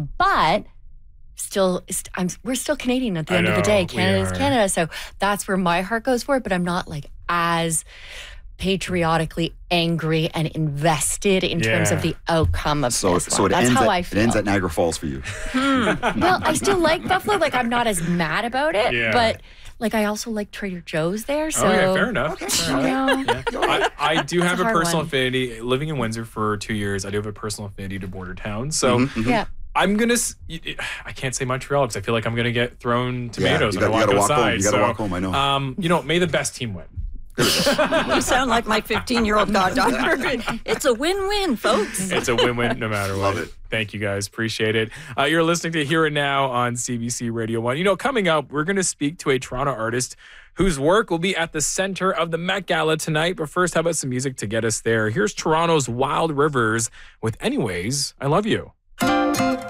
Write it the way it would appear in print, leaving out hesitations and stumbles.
But we're still Canadian at the end of the day. Canada's Canada. So that's where my heart goes for it. But I'm not like as patriotically angry and invested in terms of the outcome of this one. That's how I feel. It ends at Niagara Falls for you. Well, I still like Buffalo. Like, I'm not as mad about it. But like, I also like Trader Joe's there. So fair enough. I do have a personal affinity. Living in Windsor for 2 years, I do have a personal affinity to border towns. So I'm going to, I can't say Montreal because I feel like I'm going to get thrown tomatoes when I walk outside. You got to walk home, I know. May the best team win. You sound like my 15-year-old goddaughter. It's a win-win, folks. It's a win-win no matter what. Love it. Thank you, guys. Appreciate it. You're listening to Here and Now on CBC Radio 1. Coming up, we're going to speak to a Toronto artist whose work will be at the center of the Met Gala tonight. But first, how about some music to get us there? Here's Toronto's Wild Rivers with Anyways, I Love You.